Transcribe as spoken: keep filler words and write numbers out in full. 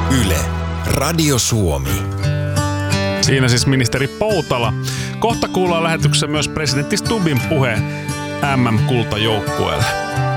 Yle, Radio Suomi. Siinä siis ministeri Poutala. Kohta kuullaan lähetyksessä myös presidentti Stubbin puhe M M-kultajoukkueelle.